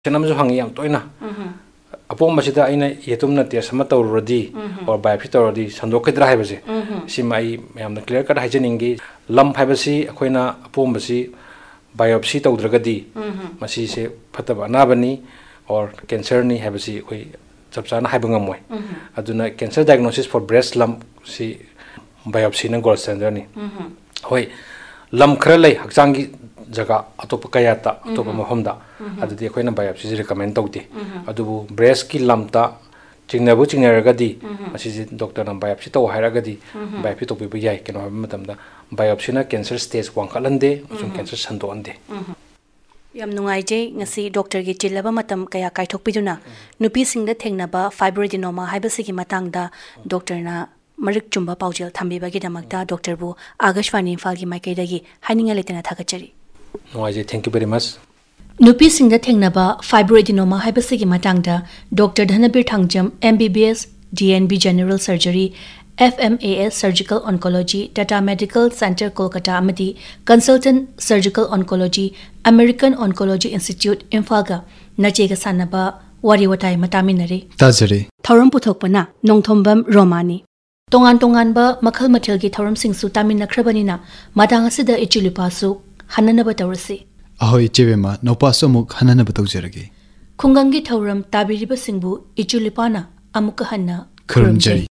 ꯆꯅꯝꯁꯨ ꯍꯪꯉꯤ ꯌꯥꯝ ꯇꯣꯏꯅ ꯑꯄꯣꯝꯕꯁꯤꯗ ꯑꯩꯅ ꯌꯦꯇꯨꯝꯅ ꯇꯦꯁ ꯑꯃ ꯇꯧꯔꯨꯔꯗꯤ ꯑꯣꯔ ꯕꯥꯏꯑꯣꯞꯁꯤ ꯇꯧꯔꯗꯤ ꯁꯟꯗꯣꯛꯈꯤꯗ꯭ꯔꯥ ꯍꯥꯏꯕꯁꯦ ꯁꯤꯃ ꯑꯩ ꯃꯌꯥꯝꯅ ꯀ꯭ꯂꯤꯌꯔ ꯀꯠ ꯍꯥꯏꯖꯅꯤꯡꯉꯤ ꯂꯝ ꯍꯥꯏꯕꯁꯤ ꯑꯩꯈꯣꯏꯅ ꯑꯄꯣꯝꯕꯁꯤ बायोप्सी तौद्रगदी मसी से फतब अनाबनी और कैंसरनी हैबसी कोई चप चाना हाइबंगमोय अदुना cancer diagnosis for breast lump C biopsy न गोल्ड स्टैंडर्ड नि होय लम खर लै हक्चांगी जगह अतोप कयाता अतोप मफमदा अदुदि अखोयना बायोप्सी से रिकमेंड तौदे अदुबु ब्रेस्ट की लम्पता चिंगनबु चिंगनरगदी मसी डॉक्टर न बायोप्सी तौ हायरगदी बायोप्सी तौबिबु याय केनो हाबि मतमदा बायोप्सी ना cancer stage वांखलंदे अमसुंग cancer संदोंदे yam नुंगाइजे ngasi doctor gi chilaba matam kaya kaithokpiduna nupi singda thengnaba fibroadenoma haibasigi matangda doctor na marik chumba paujel thambibagi damakta doctor bu agashwani imphal gi maikaidagi haininga letena thagachari नुंगाइजे thank you very much nupi singda thengnaba fibroadenoma haibasigi matangda doctor Dhanabir Thangjam MBBS DNB General Surgery FMAS Surgical Oncology Tata Medical Center Kolkata amadi Consultant Surgical Oncology American Oncology Institute Imphal Nachega sanaba wari watai mataminare Tajari Thorum puthokpana Nongthombam Romani Tongan tongan ba makhal mathil gi thorum singsu taminakhrabanina madang asida ichulupasu hananaba tawrasi Ahoy chebema nopaso muk hanana batawjarage Khungangi thorum tabiriba singbu ichulipana amuka hanna Kurumjari